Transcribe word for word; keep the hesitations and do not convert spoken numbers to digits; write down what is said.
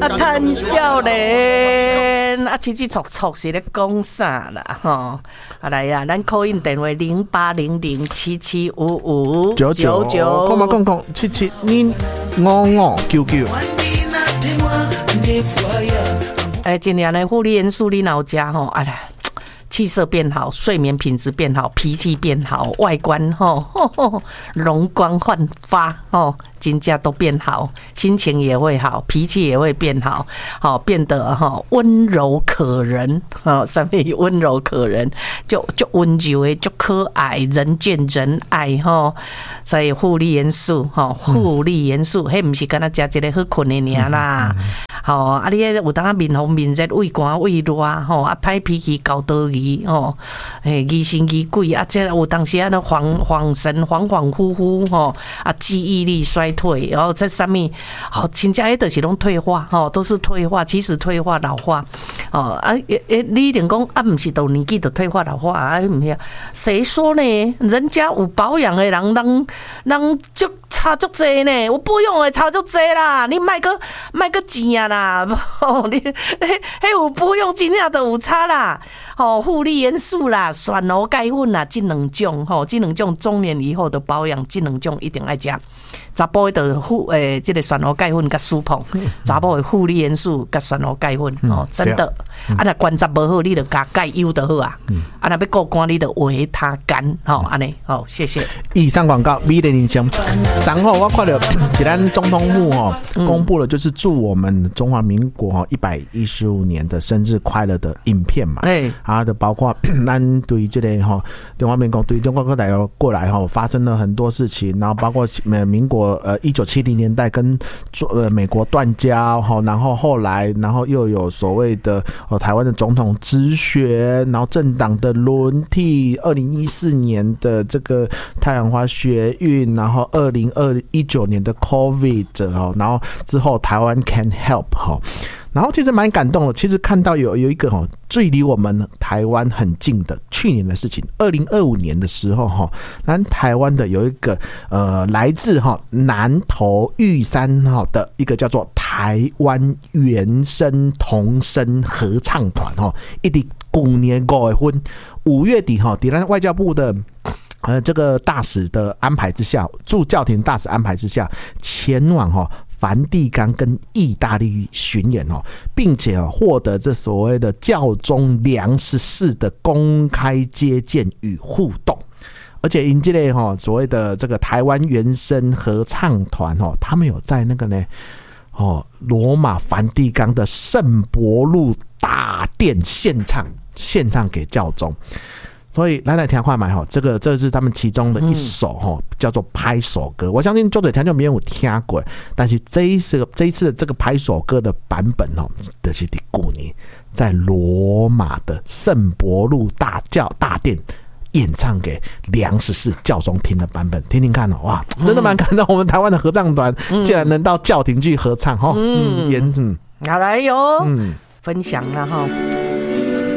啊谈少年，啊七七戳戳是咧讲啥啦？吼，啊来呀，咱 call in 电话零八零零七七五五九九九，讲嘛讲讲七七你五五九九。 哎，今年的护理元素你老家吼，哎呀。气色变好，睡眠品质变好，脾气变好，外观吼容光焕发吼，真正都变好，心情也会好，脾气也会变好，好变得哈温柔可人，哈上面温柔可人，就就温柔的，就可爱，人见人爱哈。所以护理元素哈，护理元素，迄不是干那食一个好困的尔啦。吼，啊，你有当啊面红面热、胃寒胃热吼，啊歹脾气、高多疑吼，诶疑神疑鬼啊，这有当时啊那恍恍神、恍恍惚惚吼，啊记忆力衰退，然后这上面，好，真正迄都是拢退化吼，都是退化，其实退化老化，哦啊诶，你一定讲啊，不是到年纪就退化老化啊，唔是？谁说呢？人家有保养的人，人人就差足济呢，我不用的差足济啦，你卖个卖个钱啊啦，哦，你嘿嘿有不用真正都有差啦，哦，护理元素啦，选罗钙粉啦，这两种吼，这两种中年以后的保养，这两种一定爱食。查甫的护诶，这个选罗钙粉甲舒碰，查甫的护理元素甲选罗钙粉哦，真的。啊，那关节无好，你就加钙优就好啊。啊，那要过关，你就维他肝，吼，安尼，好，谢谢。 以上广告，美丽人生。然后我看到，既然总统府哦公布了，就是祝我们中华民国一百一十五年的生日快乐的影片嘛。哎，啊，的包括咱对这个哈中华民国对中国各代过来哈发生了很多事情，然后包括民国。呃，一九七零年代跟呃美国断交哈，然后后来，然后又有所谓的呃台湾的总统直选，然后政党的轮替，二零一四年的这个太阳花学运，然后二零二一九年的 COVID 哈，然后之后台湾 Can Help 哈。然后其实蛮感动的，其实看到有有一个哈，最离我们台湾很近的去年的事情，二零二五年的时候哈，南台湾的有一个呃来自哈南投玉山哈的一个叫做台湾原声童声合唱团哈，一直五年五月份五月底哈，在咱外交部的。呃，这个大使的安排之下，驻教廷大使安排之下，前往哈梵蒂冈跟意大利巡演哦，并且获得这所谓的教宗良十四的公开接见与互动。而且因这类哈所谓的这个台湾原声合唱团哦，他们有在那个呢哦罗马梵蒂冈的圣伯禄大殿献唱，献唱给教宗。所以来来听看嘛吼，这个这是他们其中的一首吼，叫做拍手歌。我相信就对听众没有听过，但是这一次这一次的这个拍手歌的版本吼，就是在去年在罗马的圣伯禄大教大殿演唱给梁十四教宗听的版本，听听看哦，哇，真的蛮感动。我们台湾的合唱团竟然能到教廷去合唱哈，嗯，演嗯， 好来哟，嗯，分享了哈。